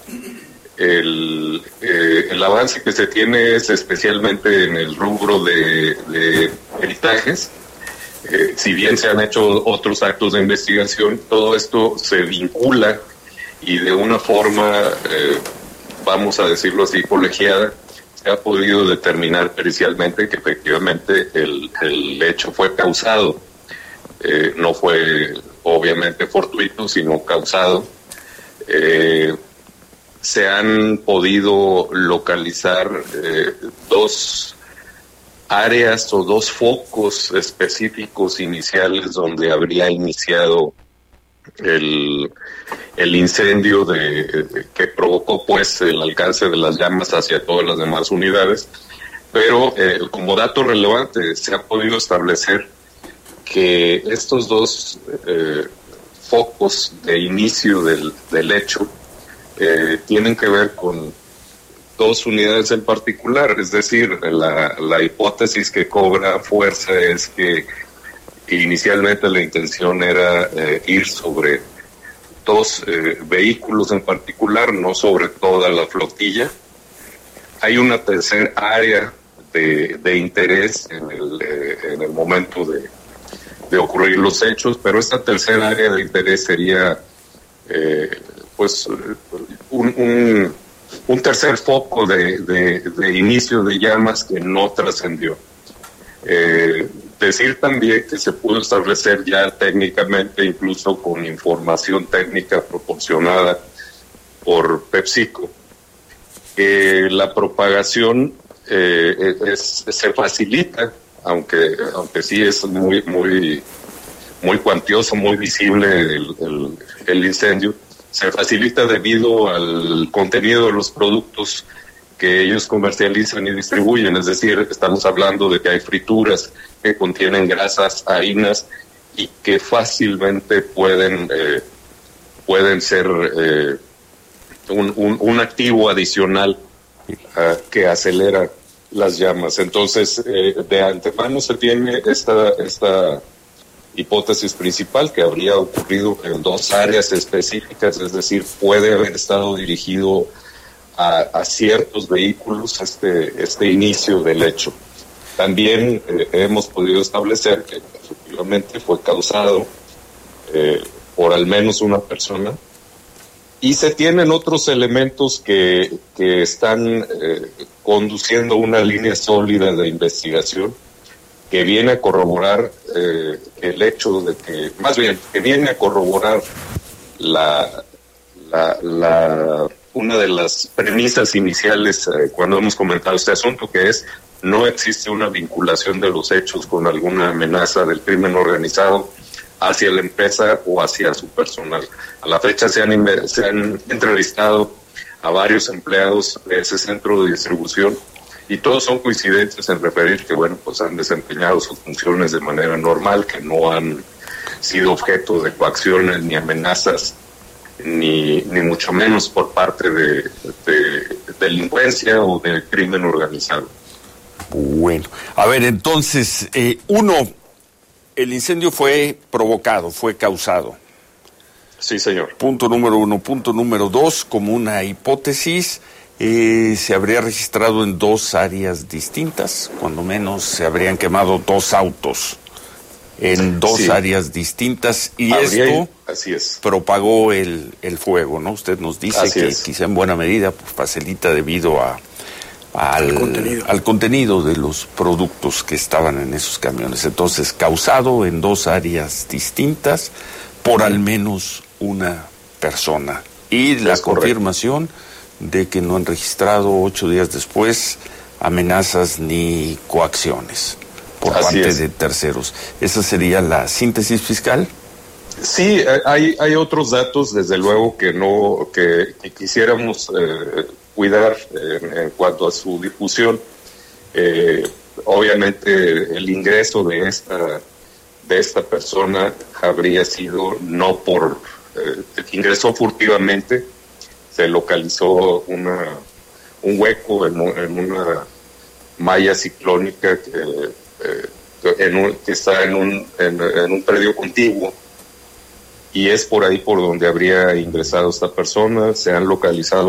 El avance que se tiene es especialmente en el rubro de peritajes. Si bien se han hecho otros actos de investigación, todo esto se vincula y de una forma, vamos a decirlo así, colegiada, se ha podido determinar pericialmente que efectivamente el hecho fue causado. No fue obviamente fortuito, sino causado. Se han podido localizar dos áreas o dos focos específicos iniciales donde habría iniciado el incendio que provocó pues el alcance de las llamas hacia todas las demás unidades, pero como dato relevante se ha podido establecer que estos dos focos de inicio del hecho tienen que ver con dos unidades en particular, es decir, la hipótesis que cobra fuerza es que inicialmente la intención era ir sobre dos vehículos en particular, no sobre toda la flotilla. Hay una tercera área de interés en el momento de ocurrir los hechos, pero esta tercera área de interés sería pues un tercer foco de inicio de llamas que no trascendió. Decir también que se pudo establecer ya técnicamente, incluso con información técnica proporcionada por PepsiCo, que la propagación se facilita, aunque sí es muy cuantioso, muy visible el incendio, se facilita debido al contenido de los productos que ellos comercializan y distribuyen, es decir, estamos hablando de que hay frituras que contienen grasas, harinas y que fácilmente pueden ser un activo adicional que acelera las llamas. Entonces, de antemano se tiene esta hipótesis principal que habría ocurrido en dos áreas específicas, es decir, puede haber estado dirigido a ciertos vehículos este inicio del hecho. También hemos podido establecer que efectivamente fue causado por al menos una persona, y se tienen otros elementos que están conduciendo una línea sólida de investigación que viene a corroborar el hecho de que, más bien, que viene a corroborar una de las premisas iniciales cuando hemos comentado este asunto, que es no existe una vinculación de los hechos con alguna amenaza del crimen organizado hacia la empresa o hacia su personal. A la fecha se han entrevistado a varios empleados de ese centro de distribución y todos son coincidentes en referir que, bueno, pues han desempeñado sus funciones de manera normal, que no han sido objeto de coacciones ni amenazas, ni mucho menos por parte de delincuencia o de crimen organizado. Bueno, a ver, entonces, el incendio fue provocado, fue causado. Sí, señor. Punto número uno. Punto número dos, como una hipótesis, se habría registrado en dos áreas distintas, cuando menos se habrían quemado dos autos en dos áreas distintas, y esto así es, propagó el fuego, ¿no? Usted nos dice que quizá en buena medida pues, facilita debido al contenido de los productos que estaban en esos camiones. Entonces, causado en dos áreas distintas por al menos una persona. Y la confirmación de que no han registrado 8 días después amenazas ni coacciones por parte de terceros. ¿Esa sería la síntesis fiscal? Sí, hay otros datos, desde luego, que quisiéramos cuidar en cuanto a su difusión. Obviamente el ingreso de esta persona habría sido no por ingresó furtivamente, se localizó un hueco en una malla ciclónica que está en un predio contiguo, y es por ahí por donde habría ingresado esta persona. Se han localizado